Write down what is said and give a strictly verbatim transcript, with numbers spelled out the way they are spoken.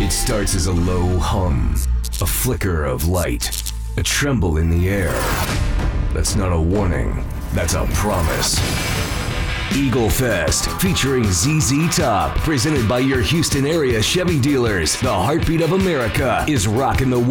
It starts as a low hum, a flicker of light, a tremble in the air. That's not a warning, that's a promise. Eagle Fest, featuring Z Z Top, presented by your Houston area Chevy dealers. The heartbeat of America is rocking the